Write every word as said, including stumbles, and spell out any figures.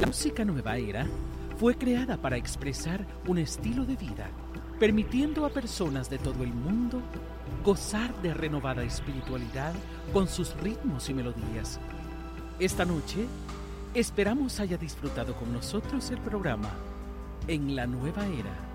La música Nueva Era fue creada para expresar un estilo de vida, permitiendo a personas de todo el mundo gozar de renovada espiritualidad con sus ritmos y melodías. Esta noche, esperamos haya disfrutado con nosotros el programa En la Nueva Era.